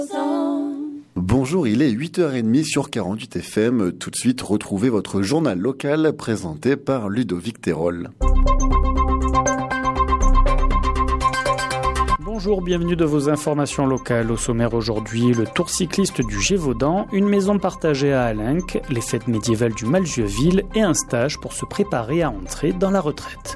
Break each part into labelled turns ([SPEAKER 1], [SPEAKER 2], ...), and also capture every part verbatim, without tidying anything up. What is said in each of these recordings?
[SPEAKER 1] Bonjour, il est huit heures trente sur quarante-huit F M. Tout de suite, retrouvez votre journal local présenté par Ludovic Terol.
[SPEAKER 2] Bonjour, bienvenue de vos informations locales. Au sommaire aujourd'hui, le tour cycliste du Gévaudan, une maison partagée à Alenc, les fêtes médiévales du Malzieu-Ville et un stage pour se préparer à entrer dans la retraite.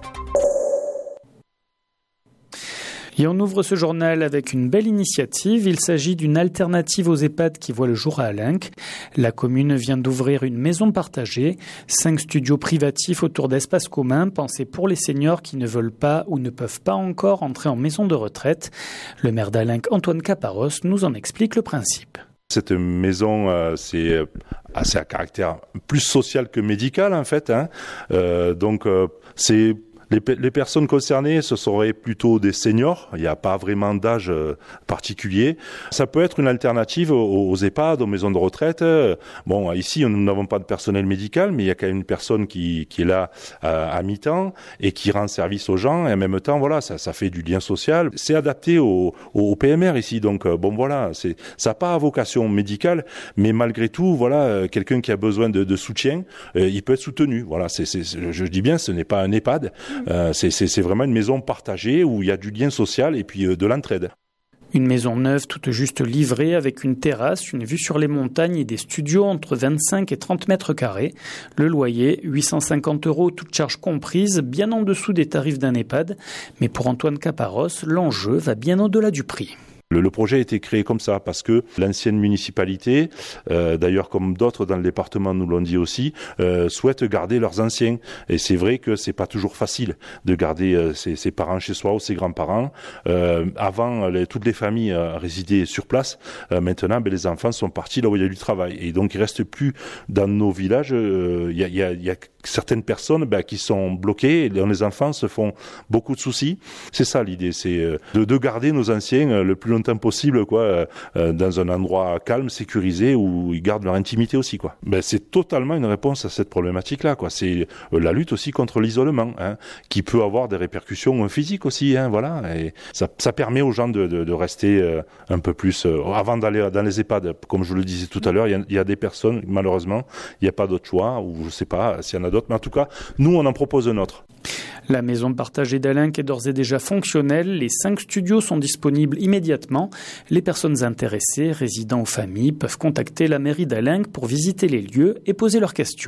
[SPEAKER 2] Et on ouvre ce journal avec une belle initiative. Il s'agit d'une alternative aux EHPAD qui voit le jour à Alenc. La commune vient d'ouvrir une maison partagée, cinq studios privatifs autour d'espaces communs pensés pour les seniors qui ne veulent pas ou ne peuvent pas encore entrer en maison de retraite. Le maire d'Alenc, Antoine Caparros, nous en explique le principe.
[SPEAKER 3] Cette maison, euh, c'est assez à caractère plus social que médical en fait. Hein. Euh, donc euh, c'est Les, les personnes concernées, ce seraient plutôt des seniors. Il n'y a pas vraiment d'âge particulier. Ça peut être une alternative aux, aux EHPAD, aux maisons de retraite. Bon, ici, nous n'avons pas de personnel médical, mais il y a quand même une personne qui, qui est là à, à mi-temps et qui rend service aux gens. Et en même temps, voilà, ça, ça fait du lien social. C'est adapté au, au P M R ici. Donc, bon, voilà, c'est, ça n'a pas vocation médicale, mais malgré tout, voilà, quelqu'un qui a besoin de, de soutien, euh, il peut être soutenu. Voilà, c'est, c'est, je dis bien, ce n'est pas un EHPAD. Euh, c'est, c'est, c'est vraiment une maison partagée où il y a du lien social et puis euh, de l'entraide.
[SPEAKER 2] Une maison neuve toute juste livrée avec une terrasse, une vue sur les montagnes et des studios entre vingt-cinq et trente mètres carrés. Le loyer, huit cent cinquante euros, toutes charges comprises, bien en dessous des tarifs d'un EHPAD. Mais pour Antoine Caparros, l'enjeu va bien au-delà du prix.
[SPEAKER 3] Le, le projet a été créé comme ça parce que l'ancienne municipalité, euh, d'ailleurs comme d'autres dans le département nous l'ont dit aussi, euh, souhaite garder leurs anciens. Et c'est vrai que c'est pas toujours facile de garder euh, ses, ses parents chez soi ou ses grands-parents. Euh, avant, les, toutes les familles euh, résidaient sur place. Euh, maintenant, ben, les enfants sont partis là où il y a du travail. Et donc, il reste plus dans nos villages. Il euh, y, a, y, a, y a certaines personnes ben, qui sont bloquées et dont les enfants se font beaucoup de soucis. C'est ça l'idée, c'est euh, de, de garder nos anciens euh, le plus longtemps possible, quoi, euh, dans un endroit calme, sécurisé, où ils gardent leur intimité aussi, quoi. Ben, c'est totalement une réponse à cette problématique-là, quoi. C'est euh, la lutte aussi contre l'isolement, hein, qui peut avoir des répercussions physiques aussi, hein, voilà. Et ça, ça permet aux gens de, de, de rester euh, un peu plus, euh, avant d'aller dans les EHPAD, comme je le disais tout à l'heure, il y a, il y a des personnes, malheureusement, il n'y a pas d'autre choix, ou je sais pas s'il y en a d'autres, mais en tout cas, nous, on en propose un autre.
[SPEAKER 2] La maison partagée d'Alenc est d'ores et déjà fonctionnelle. Les cinq studios sont disponibles immédiatement. Les personnes intéressées, résidents ou familles, peuvent contacter la mairie d'Alenc pour visiter les lieux et poser leurs questions.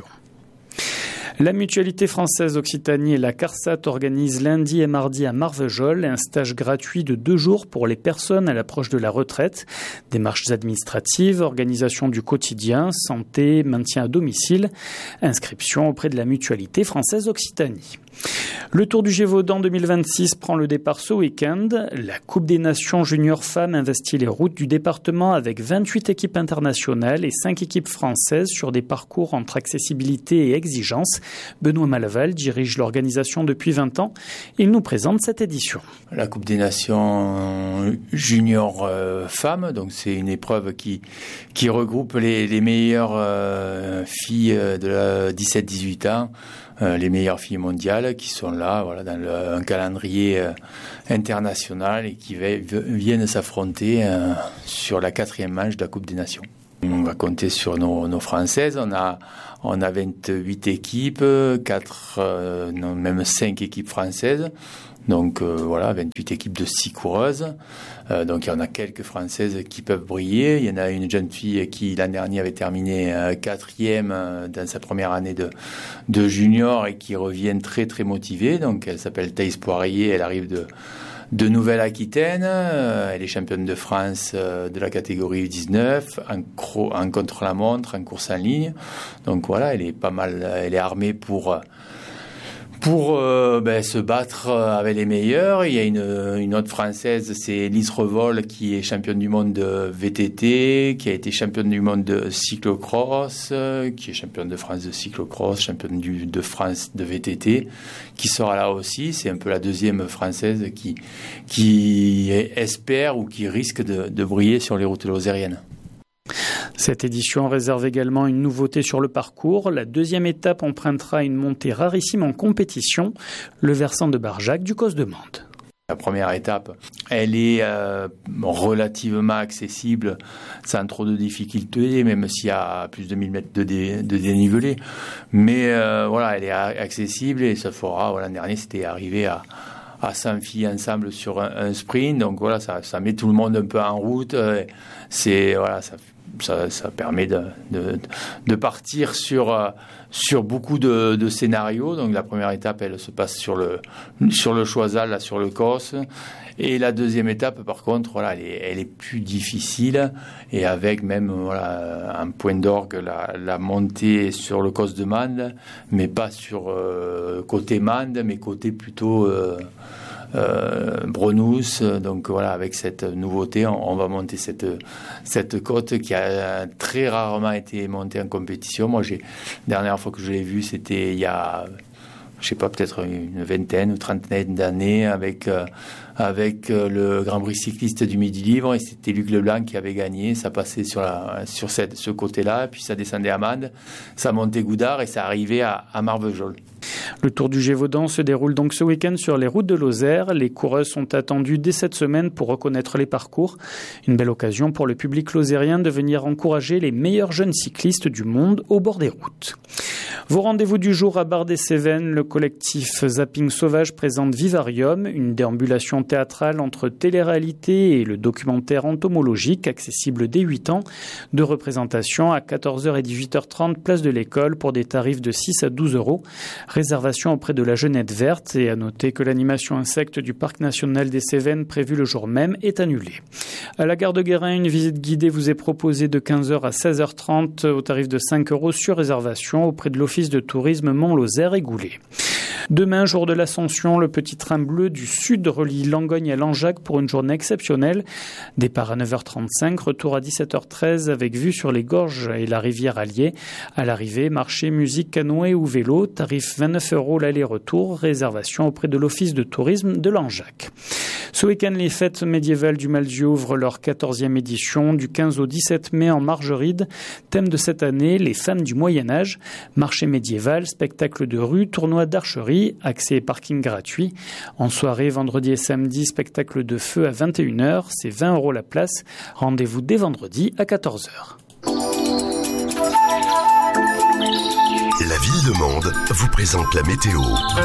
[SPEAKER 2] La Mutualité française Occitanie et la CARSAT organisent lundi et mardi à Marvejols un stage gratuit de deux jours pour les personnes à l'approche de la retraite. Démarches administratives, organisation du quotidien, santé, maintien à domicile, inscription auprès de la Mutualité française Occitanie. Le Tour du Gévaudan deux mille vingt-six prend le départ ce week-end. La Coupe des Nations Junior Femmes investit les routes du département avec vingt-huit équipes internationales et cinq équipes françaises sur des parcours entre accessibilité et exigence. Benoît Malaval dirige l'organisation depuis vingt ans. Il nous présente cette édition.
[SPEAKER 4] La Coupe des Nations Junior euh, Femmes, donc c'est une épreuve qui, qui regroupe les, les meilleures euh, filles de dix-sept dix-huit ans. Euh, les meilleures filles mondiales qui sont là, voilà, dans le, un calendrier euh, international et qui v- viennent s'affronter euh, sur la quatrième manche de la Coupe des Nations. On va compter sur nos, nos Françaises. On a, on a vingt-huit équipes, quatre, euh, non, même cinq équipes françaises. Donc euh, voilà, vingt-huit équipes de six coureuses. Euh, donc il y en a quelques Françaises qui peuvent briller. Il y en a une jeune fille qui l'année dernière avait terminé euh, quatrième euh, dans sa première année de, de junior et qui revient très très motivée. Donc elle s'appelle Thaïs Poirier, elle arrive de, de Nouvelle-Aquitaine. Euh, elle est championne de France euh, de la catégorie U dix-neuf, en, cro- en contre-la-montre, en course en ligne. Donc voilà, elle est pas mal, elle est armée pour... Euh, Pour euh, ben, se battre avec les meilleurs. Il y a une, une autre Française, c'est Lise Revol, qui est championne du monde de V T T, qui a été championne du monde de cyclocross, euh, qui est championne de France de cyclocross, championne du, de France de V T T, qui sera là aussi. C'est un peu la deuxième Française qui, qui espère ou qui risque de, de briller sur les routes lozériennes.
[SPEAKER 2] Cette édition réserve également une nouveauté sur le parcours. La deuxième étape empruntera une montée rarissime en compétition, le versant de Barjac du Cos de Mende.
[SPEAKER 4] La première étape, elle est euh, relativement accessible, sans trop de difficultés, même s'il y a plus de mille mètres de, dé, de dénivelé. Mais euh, voilà, elle est accessible et ça fera, voilà, l'an dernier, c'était arrivé à, à cent filles ensemble sur un, un sprint. Donc voilà, ça, ça met tout le monde un peu en route. C'est, voilà, ça Ça, ça permet de, de, de partir sur, sur beaucoup de, de scénarios. Donc la première étape, elle se passe sur le, sur le Choiseul, là, sur le Cos. Et la deuxième étape, par contre, voilà, elle est, elle est plus difficile. Et avec même voilà, un point d'orgue, la, la montée sur le Cos de Mende, mais pas sur euh, côté Mende, mais côté plutôt... Euh, Euh, Brenous, donc voilà, avec cette nouveauté, on, on va monter cette cette côte qui a très rarement été montée en compétition. Moi, j'ai la dernière fois que je l'ai vue, c'était il y a, je sais pas, peut-être une vingtaine ou trentaine d'années, avec euh, avec euh, le Grand Prix cycliste du Midi Libre, et c'était Luc Leblanc qui avait gagné. Ça passait sur la sur cette ce côté-là, puis ça descendait à Mende, ça montait Goudard et ça arrivait à, à Marvejols.
[SPEAKER 2] Le Tour du Gévaudan se déroule donc ce week-end sur les routes de Lozère. Les coureuses sont attendues dès cette semaine pour reconnaître les parcours. Une belle occasion pour le public lozérien de venir encourager les meilleurs jeunes cyclistes du monde au bord des routes. Vos rendez-vous du jour à Bar-des-Cévennes, le collectif Zapping Sauvage présente Vivarium, une déambulation théâtrale entre télé-réalité et le documentaire entomologique, accessible dès huit ans, de représentation à quatorze heures et dix-huit heures trente, place de l'École, pour des tarifs de six à douze euros. Réservation auprès de la Jeunette Verte, et à noter que l'animation insecte du Parc National des Cévennes prévue le jour même est annulée. À la gare de Guérin, une visite guidée vous est proposée de quinze heures à seize heures trente au tarif de cinq euros sur réservation auprès de l'Office de tourisme Mont-Lozère et Goulet. Demain, jour de l'Ascension, le petit train bleu du Sud relie Langogne à Langeac pour une journée exceptionnelle. Départ à neuf heures trente-cinq, retour à dix-sept heures treize avec vue sur les gorges et la rivière Allier. À l'arrivée, marché, musique, canoë ou vélo, tarif vingt-neuf euros l'aller-retour, réservation auprès de l'Office de tourisme de Langeac. Ce week-end, les fêtes médiévales du Malzieu ouvrent leur quatorzième édition du quinze au dix-sept mai en Margeride. Thème de cette année, les femmes du Moyen-Âge. Marché médiéval, spectacle de rue, tournoi d'archerie, accès et parking gratuit. En soirée, vendredi et samedi, spectacle de feu à vingt et une heures, c'est vingt euros la place. Rendez-vous dès vendredi à quatorze heures.
[SPEAKER 5] La ville de Mende vous présente la météo.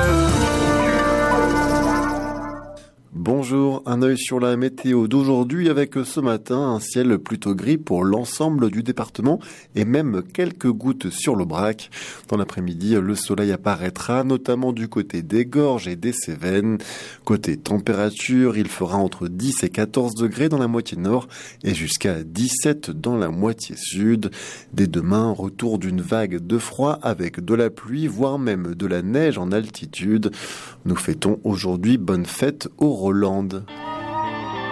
[SPEAKER 1] Bonjour, un œil sur la météo d'aujourd'hui avec ce matin un ciel plutôt gris pour l'ensemble du département et même quelques gouttes sur l'Aubrac. Dans l'après-midi, le soleil apparaîtra notamment du côté des Gorges et des Cévennes. Côté température, il fera entre dix et quatorze degrés dans la moitié nord et jusqu'à dix-sept dans la moitié sud. Dès demain, retour d'une vague de froid avec de la pluie, voire même de la neige en altitude. Nous fêtons aujourd'hui bonne fête au Rolande.